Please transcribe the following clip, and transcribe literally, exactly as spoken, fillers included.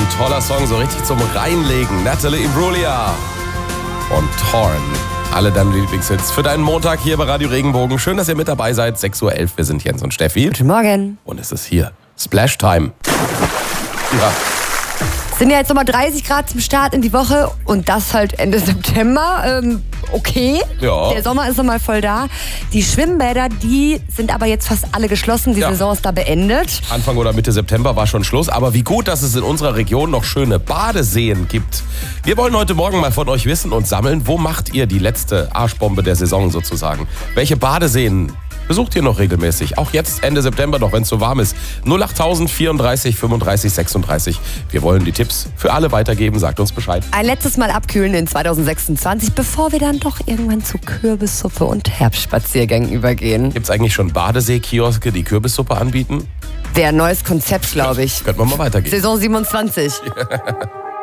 toller Song, so richtig zum Reinlegen. Natalie Imbruglia und Torn. Alle deine Lieblingshits für deinen Montag hier bei Radio Regenbogen. Schön, dass ihr mit dabei seid. sechs Uhr elf, wir sind Jens und Steffi. Guten Morgen. Und es ist hier Splash Time. Ja. Es sind ja jetzt nochmal dreißig Grad zum Start in die Woche und das halt Ende September. Ähm, okay, ja. Der Sommer ist nochmal voll da. Die Schwimmbäder, die sind aber jetzt fast alle geschlossen. Die Ja. Saison ist da beendet. Anfang oder Mitte September war schon Schluss. Aber wie gut, dass es in unserer Region noch schöne Badeseen gibt. Wir wollen heute Morgen mal von euch wissen und sammeln, wo macht ihr die letzte Arschbombe der Saison sozusagen? Welche Badeseen besucht ihr noch regelmäßig? Auch jetzt Ende September noch, wenn es so warm ist. null acht vierunddreißig fünfunddreißig sechsunddreißig. Wir wollen die Tipps für alle weitergeben. Sagt uns Bescheid. Ein letztes Mal abkühlen in zweitausendsechsundzwanzig, bevor wir dann doch irgendwann zu Kürbissuppe und Herbstspaziergängen übergehen. Gibt es eigentlich schon Badesee-Kioske, die Kürbissuppe anbieten? Wäre ein neues Konzept, glaube ich. Könnten wir mal weitergehen. Saison siebenundzwanzig.